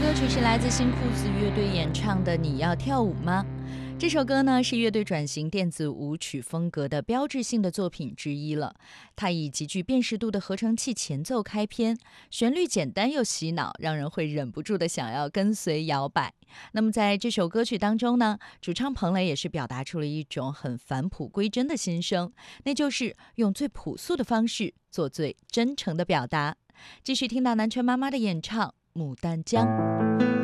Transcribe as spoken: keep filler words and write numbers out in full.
歌曲是来自新裤子乐队演唱的《你要跳舞吗》。这首歌呢是乐队转型电子舞曲风格的标志性的作品之一了。它以极具辨识度的合成器前奏开篇，旋律简单又洗脑，让人会忍不住的想要跟随摇摆。那么在这首歌曲当中呢，主唱彭磊也是表达出了一种很返璞归真的心声，那就是用最朴素的方式做最真诚的表达。继续听到南拳妈妈的演唱《牡丹江》。